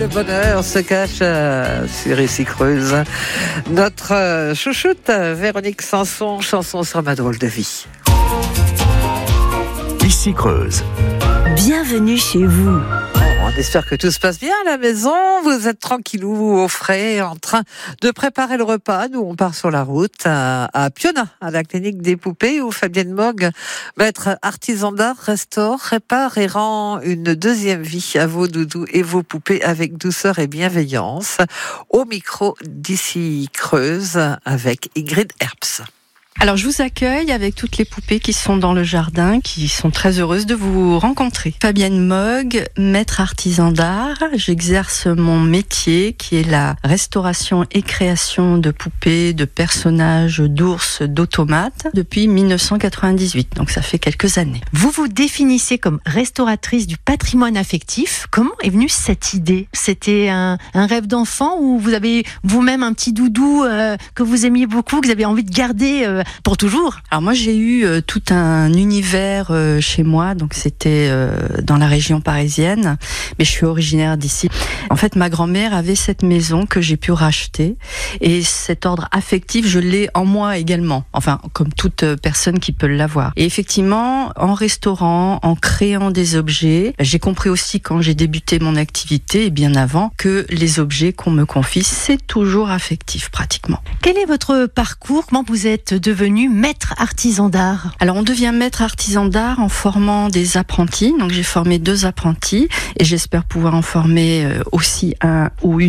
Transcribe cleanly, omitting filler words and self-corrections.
le bonheur se cache sur Ici Creuse. Notre chouchoute, Véronique Sanson, chanson sur ma drôle de vie. Ici Creuse. Bienvenue chez vous. On espère que tout se passe bien à la maison. Vous êtes tranquillou, au frais, en train de préparer le repas. Nous, on part sur la route à Piona, à la clinique des poupées, où Fabienne Mogg, maître artisan d'art, restaure, répare et rend une deuxième vie à vos doudous et vos poupées avec douceur et bienveillance. Au micro d'Ici Creuse avec Ingrid Herbst. Alors, je vous accueille avec toutes les poupées qui sont dans le jardin, qui sont très heureuses de vous rencontrer. Fabienne Mogg, maître artisan d'art. J'exerce mon métier qui est la restauration et création de poupées, de personnages, d'ours, d'automates depuis 1998. Donc, ça fait quelques années. Vous vous définissez comme restauratrice du patrimoine affectif. Comment est venue cette idée ? C'était un rêve d'enfant ou vous avez vous-même un petit doudou que vous aimiez beaucoup, que vous avez envie de garder pour toujours? Alors moi j'ai eu tout un univers chez moi, donc c'était dans la région parisienne, mais je suis originaire d'ici. En fait ma grand-mère avait cette maison que j'ai pu racheter et cet ordre affectif je l'ai en moi également, enfin comme toute personne qui peut l'avoir. Et effectivement en restaurant, en créant des objets, j'ai compris aussi quand j'ai débuté mon activité et bien avant que les objets qu'on me confie c'est toujours affectif pratiquement. Quel est votre parcours? Comment vous êtes devenu maître artisan d'art? Alors on devient maître artisan d'art en formant des apprentis. Donc j'ai formé 2 apprentis et j'espère pouvoir en former aussi un ou une